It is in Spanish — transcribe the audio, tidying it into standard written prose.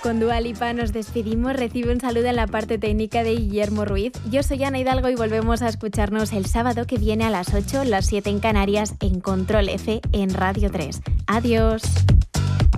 con Dua Lipa nos despedimos. Recibe un saludo en la parte técnica de Guillermo Ruiz. Yo soy Ana Hidalgo y volvemos a escucharnos el sábado que viene a las 8, las 7 en Canarias, en Control F, en Radio 3. Adiós.